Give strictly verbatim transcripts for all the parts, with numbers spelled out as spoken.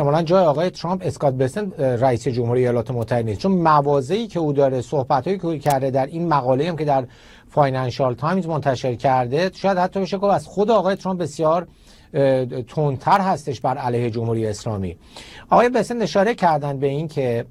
احتمالاً جای آقای ترامپ اسکات بسنت رئیس جمهوری ایالات متحده نیست، چون مواضعی که او داره، صحبتایی که او کرده در این مقاله هم که در فاینانشال تایمز منتشر کرده، شاید حتی بشه گفت از خود آقای ترامپ بسیار تندتر هستش بر علیه جمهوری اسلامی. آقای بسنت اشاره کردن به این که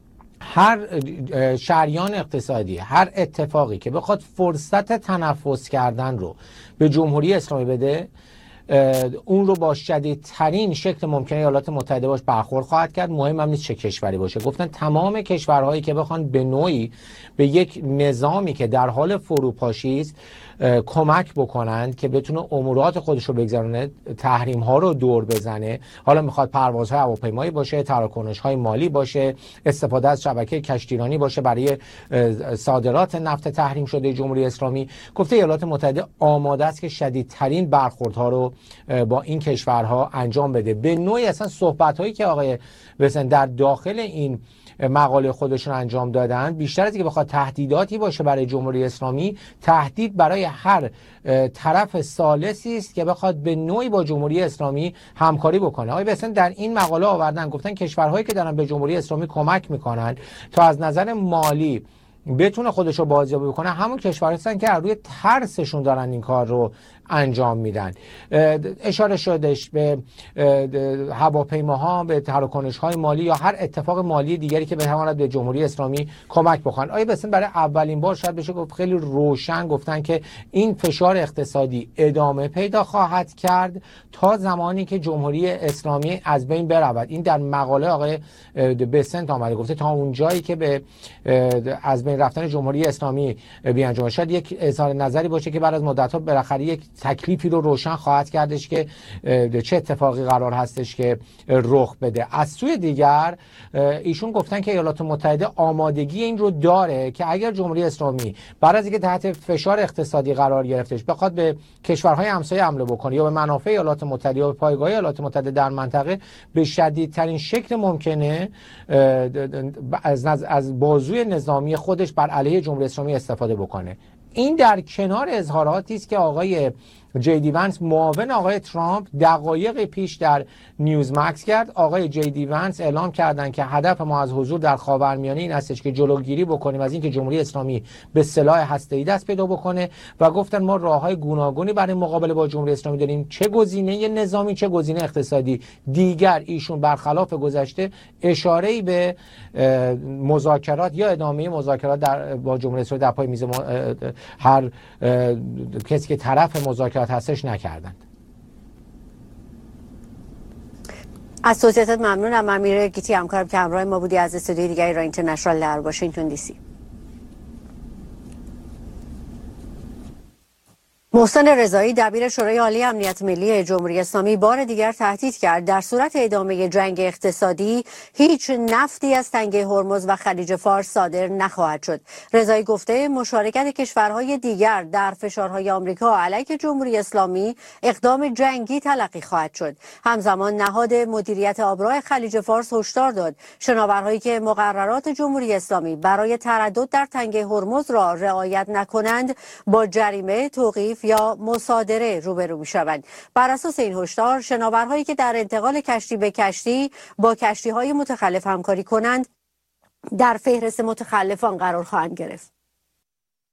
هر شریان اقتصادی، هر اتفاقی که بخواد فرصت تنفس کردن رو به جمهوری اسلامی بده، اون رو با شدیدترین شکل ممکنه ایالات متحده باش برخورد خواهد کرد، مهم هم نیست چه کشوری باشه. گفتن تمام کشورهایی که بخوان به نوعی به یک نظامی که در حال فروپاشی است کمک بکنند که بتونه امورات خودش رو بگذرونه، تحریم ها رو دور بزنه، حالا میخواد پروازهای هواپیمایی باشه، تراکنش های مالی باشه، استفاده از شبکه کشتیرانی باشه برای صادرات نفت تحریم شده جمهوری اسلامی، گفته ایالات متحده آماده است که شدیدترین برخوردها رو با این کشورها انجام بده. به نوعی اصلا صحبت هایی که آقای بسنت در داخل این مقاله خودشون انجام دادن، بیشتر از اینکه بخواد تهدیداتی باشه برای جمهوری اسلامی، تهدید برای هر طرف ثالثی است که بخواد به نوعی با جمهوری اسلامی همکاری بکنه. آقای بسنت در این مقاله آوردن، گفتن کشورهایی که دارن به جمهوری اسلامی کمک میکنن تا از نظر مالی بتونه خودش رو بازیابی بکنه، همون کشورهایی هستن که از روی ترسشون دارن این کار رو انجام میدن. اشاره شدش به هواپیماها، به تراکنش‌های مالی یا هر اتفاق مالی دیگری که بتواند به جمهوری اسلامی کمک بکنه. آیا بسن برای اولین بار شاید بشه گفت خیلی روشن گفتن که این فشار اقتصادی ادامه پیدا خواهد کرد تا زمانی که جمهوری اسلامی از بین برود. این در مقاله آقای بسنت آمده، گفته تا اونجایی که به از بین رفتن جمهوری اسلامی بیانجام شد، یک اظهار نظری باشه که بعد از مدت‌ها بالاخره یک تکلیفی رو روشن خواهد کردش که چه اتفاقی قرار هستش که رخ بده. از سوی دیگر ایشون گفتن که ایالات متحده آمادگی این رو داره که اگر جمهوری اسلامی بعد از اینکه تحت فشار اقتصادی قرار گرفتش بخواد به کشورهای همسایه حمله بکنه یا به منافع ایالات متحده یا به پایگاه ایالات متحده در منطقه، به شدیدترین شکل ممکنه از از بازوی نظامی خودش بر علیه جمهوری اسلامی استفاده بکنه. این در کنار اظهاراتی است که آقای جی دی ونس معاون آقای ترامپ دقایق پیش در نیوز مکس کرد. آقای جی دی ونس اعلام کردند که هدف ما از حضور در خاورمیانه این هستش که جلوگیری بکنیم از اینکه جمهوری اسلامی به سلاح هسته‌ای دست پیدا بکنه و گفتن ما راههای گوناگونی برای مقابله با جمهوری اسلامی داریم، چه گزینه نظامی چه گزینه اقتصادی. دیگر ایشون برخلاف گذشته اشاره‌ای به مذاکرات یا ادامه مذاکرات در با جمهوری اسلامی در پای میز هر کسی که طرف مذاکرات هستش نکردند. از توضیحات ممنونم. امیر گیتی همکارم که همراه ما بودی از استودیوی دیگه ایران اینترنشنال در واشنگتن دی سی. محسن رضایی دبیر شورای عالی امنیت ملی جمهوری اسلامی بار دیگر تهدید کرد در صورت ادامه جنگ اقتصادی هیچ نفتی از تنگه هرمز و خلیج فارس صادر نخواهد شد. رضایی گفته مشارکت کشورهای دیگر در فشارهای آمریکا علیه جمهوری اسلامی اقدام جنگی تلقی خواهد شد. همزمان نهاد مدیریت آبراه خلیج فارس هشدار داد شناورهایی که مقررات جمهوری اسلامی برای تردد در تنگه هرمز را رعایت نکنند با جریمه، توقیف یا مصادره روبرو می‌شوند. بر اساس این هشدار شناورهایی که در انتقال کشتی به کشتی با کشتی‌های متخلف همکاری کنند در فهرست متخلفان قرار خواهند گرفت.